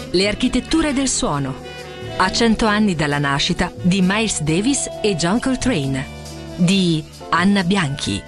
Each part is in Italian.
Le architetture del suono. A 100 anni dalla nascita di Miles Davis e John Coltrane. Di Anna Bianchi.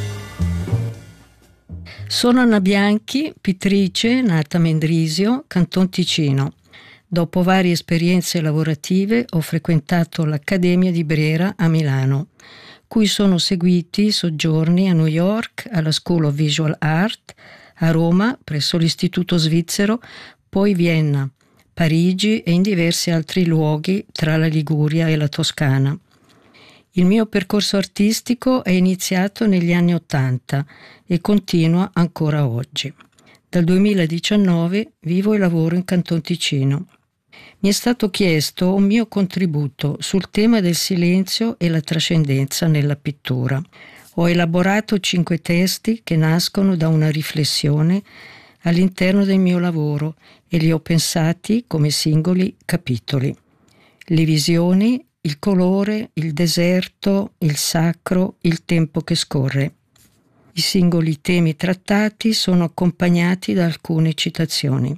Sono Anna Bianchi, pittrice, nata a Mendrisio, Canton Ticino. Dopo varie esperienze lavorative ho frequentato l'Accademia di Brera a Milano, cui sono seguiti soggiorni a New York, alla School of Visual Art, a Roma, presso l'Istituto Svizzero, poi Vienna, Parigi e in diversi altri luoghi tra la Liguria e la Toscana. Il mio percorso artistico è iniziato negli anni '80 e continua ancora oggi. Dal 2019 vivo e lavoro in Canton Ticino. Mi è stato chiesto un mio contributo sul tema del silenzio e la trascendenza nella pittura. Ho elaborato 5 testi che nascono da una riflessione all'interno del mio lavoro e li ho pensati come singoli capitoli. Le visioni, il colore, il deserto, il sacro, il tempo che scorre. I singoli temi trattati sono accompagnati da alcune citazioni.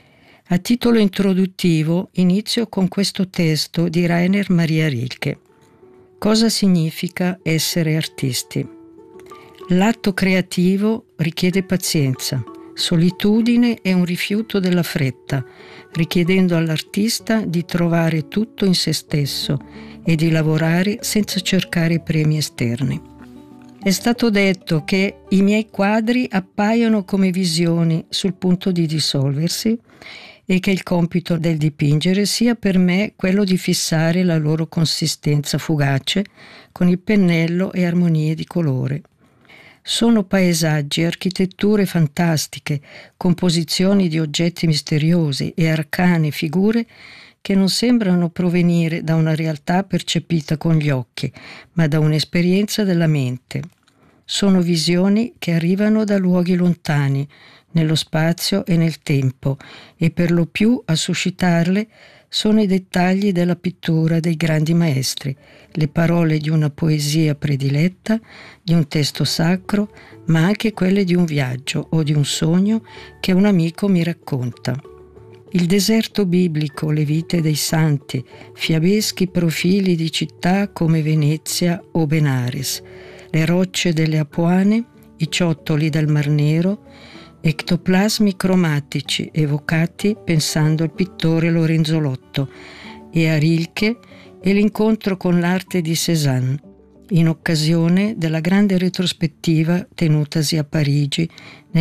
A titolo introduttivo inizio con questo testo di Rainer Maria Rilke. Cosa significa essere artisti? L'atto creativo richiede pazienza, solitudine e un rifiuto della fretta, richiedendo all'artista di trovare tutto in se stesso e di lavorare senza cercare premi esterni. È stato detto che i miei quadri appaiono come visioni sul punto di dissolversi e che il compito del dipingere sia per me quello di fissare la loro consistenza fugace con il pennello e armonie di colore. Sono paesaggi, architetture fantastiche, composizioni di oggetti misteriosi e arcane figure che non sembrano provenire da una realtà percepita con gli occhi, ma da un'esperienza della mente. Sono visioni che arrivano da luoghi lontani, nello spazio e nel tempo, e per lo più a suscitarle sono i dettagli della pittura dei grandi maestri, le parole di una poesia prediletta, di un testo sacro, ma anche quelle di un viaggio o di un sogno che un amico mi racconta. Il deserto biblico, le vite dei santi, fiabeschi profili di città come Venezia o Benares, le rocce delle Apuane, i ciottoli del Mar Nero, ectoplasmi cromatici evocati pensando al pittore Lorenzo Lotto e a Rilke e l'incontro con l'arte di Cézanne, in occasione della grande retrospettiva tenutasi a Parigi nel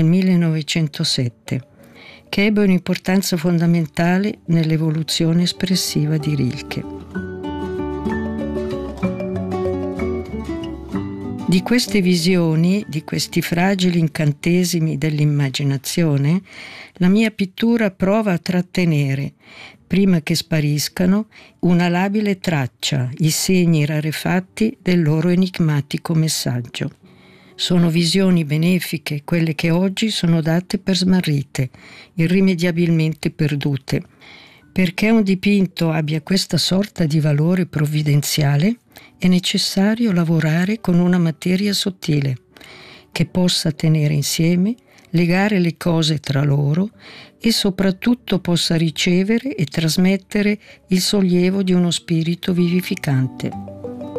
1907, che ebbe un'importanza fondamentale nell'evoluzione espressiva di Rilke. Di queste visioni, di questi fragili incantesimi dell'immaginazione, la mia pittura prova a trattenere, prima che spariscano, una labile traccia, i segni rarefatti del loro enigmatico messaggio. Sono visioni benefiche, quelle che oggi sono date per smarrite, irrimediabilmente perdute. Perché un dipinto abbia questa sorta di valore provvidenziale, è necessario lavorare con una materia sottile, che possa tenere insieme, legare le cose tra loro e soprattutto possa ricevere e trasmettere il sollievo di uno spirito vivificante.